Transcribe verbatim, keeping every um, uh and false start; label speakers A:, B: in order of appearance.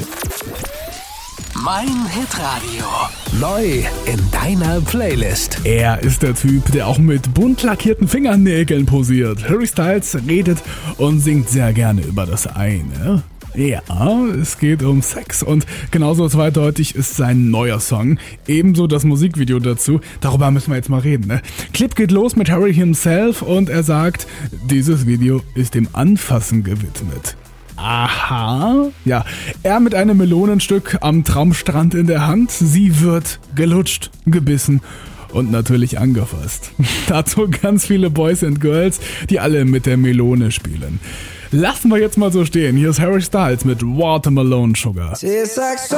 A: Mein Hitradio. Neu in deiner Playlist.
B: Er ist der Typ, der auch mit bunt lackierten Fingernägeln posiert. Harry Styles redet und singt sehr gerne über das eine. Ja, es geht um Sex und genauso zweideutig ist sein neuer Song. Ebenso das Musikvideo dazu. Darüber müssen wir jetzt mal reden, ne? Clip geht los mit Harry himself und er sagt, dieses Video ist dem Anfassen gewidmet. Aha. Ja, er mit einem Melonenstück am Traumstrand in der Hand. Sie wird gelutscht, gebissen und natürlich angefasst. Dazu ganz viele Boys and Girls, die alle mit der Melone spielen. Lassen wir jetzt mal so stehen. Hier ist Harry Styles mit Watermelon Sugar.